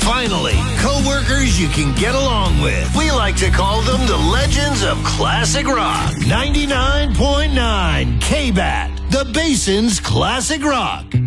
Finally, co-workers you can get along with. We like to call them the legends of classic rock. 99.9 KBAT, the Basin's Classic Rock.